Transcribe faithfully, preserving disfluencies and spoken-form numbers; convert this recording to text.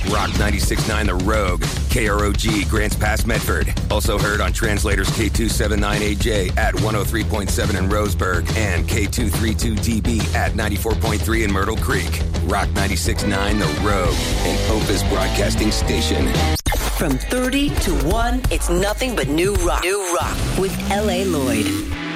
Rock ninety-six point nine The Rogue, K R O G, Grants Pass, Medford. Also heard on Translators K two seventy-nine A J at one oh three point seven in Roseburg and K two thirty-two D B at ninety-four point three in Myrtle Creek. Rock ninety-six point nine The Rogue, an Opus Broadcasting station. From thirty to one, it's nothing but new rock. New rock with L A. Lloyd.